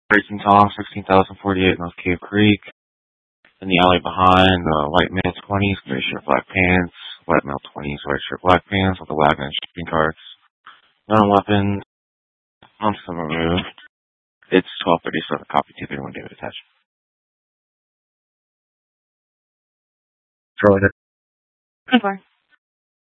Racing Tom, 16,048 North Cave Creek. In the alley behind, white male 20s, gray shirt, black pants. White male 20s, white shirt, black pants with a wagon and shipping carts. No weapons. I'm still removed. It's 12:37. Copy 231 David attached. Charlie. Good.